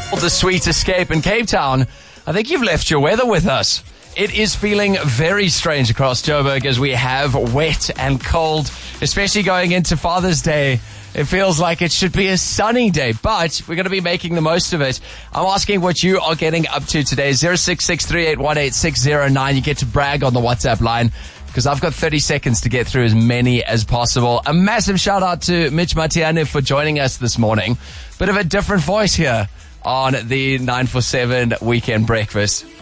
The sweet escape in Cape Town. I think you've left your weather with us. It is feeling very strange across Joburg as we have wet and cold, especially going into Father's Day. It feels like it should be a sunny day, but we're going to be making the most of it. I'm asking what you are getting up to today. 0663818609. You get to brag on the WhatsApp line because I've got 30 seconds to get through as many as possible. A massive shout out to Mitch Matiane for joining us this morning. Bit of a different voice here on the 947 Weekend Breakfast.